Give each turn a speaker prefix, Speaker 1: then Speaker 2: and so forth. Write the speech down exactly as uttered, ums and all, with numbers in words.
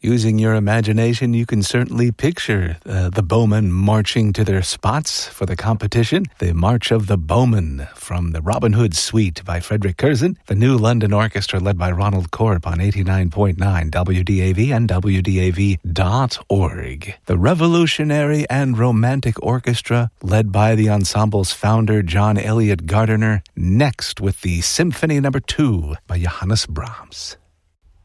Speaker 1: Using your imagination, you can certainly picture uh, the bowmen marching to their spots for the competition. The March of the Bowmen from the Robin Hood Suite by Frederick Curzon. The New London Orchestra led by Ronald Corp on eighty-nine point nine W D A V and W D A V dot org. The Revolutionary and Romantic Orchestra led by the ensemble's founder John Elliott Gardiner. Next with the Symphony Number Two by Johannes Brahms.